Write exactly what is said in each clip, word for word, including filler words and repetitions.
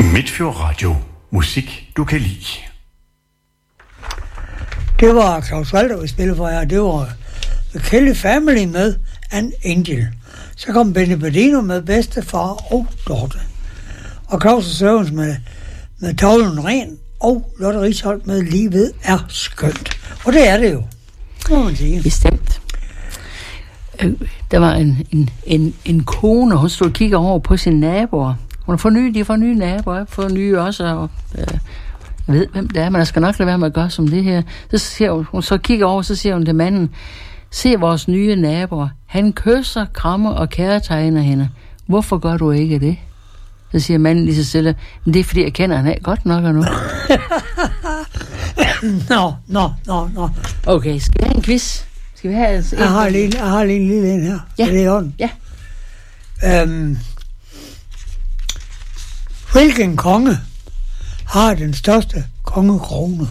Midtfjord Radio. Musik, du kan lide. Det var Claus Walter, vi spillede for jer. Det var The Kelly Family med An Angel. Så kom Benny Bedino med Bedstefar og Dorte. Og Claus og Sørens med, med Tavlen Ren. Og Lotte Risholdt med Livet er skønt. Og det er det jo, må man sige. Bestemt. Der var en, en, en, en kone, hun stod og kiggede over på sine naboer. Hun har fået nye, de har fået nye naboer, jeg har fået nye også, og øh, jeg ved, hvem det er, men der skal nok lade være med at gøre som det her. Så siger hun, hun så kigger over, så siger hun til manden, se vores nye naboer, han kysser, krammer og kærtegner hende. Hvorfor gør du ikke det? Så siger manden lige så stille, men det er fordi, jeg kender han af godt nok nu. Nå, nå, nå, nå. Okay, skal vi have en quiz? Skal vi have en... Jeg har lige, jeg har lige en lille en her. Ja, det er ja. Øhm, hvilken konge har den største kongekrone?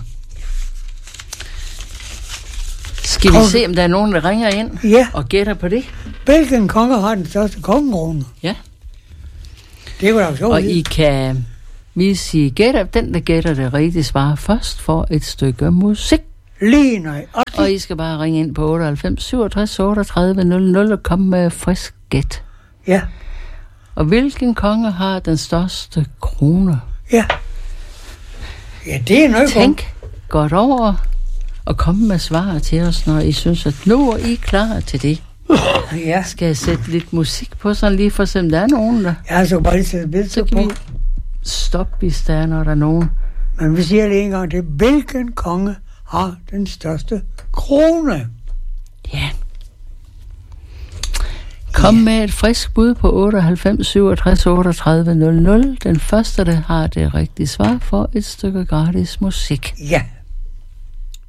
Skal vi se, om der er nogen, der ringer ind ja. og gætter på det? Hvilken konge har den største kongekrone? Ja. Det var da sjovt. Og I kan, vi siger gætter, den der gætter det rigtige svar først for et stykke musik. Lige nøj. Og I skal bare ringe ind på otteoghalvfems syvogtres otteogtredive nul nul og komme med frisk gæt. Ja. Og hvilken konge har den største krone? Ja. Ja, det er noget. Tænk godt over og komme med svar til os, når I synes, at nu er I klar til det. Ja. Skal jeg sætte lidt musik på, sådan lige for at se, om der er nogen der? Ja, så bare lige sætte billeder på. Vi stop, hvis der er, når der er nogen. Men vi siger lige en gang, det er, hvilken konge har den største krone? Ja. Kom ja. med et frisk bud på otteoghalvfems syvogtres otteogtredive nul nul. Den første, der har det rigtige svar, for et stykke gratis musik. Ja.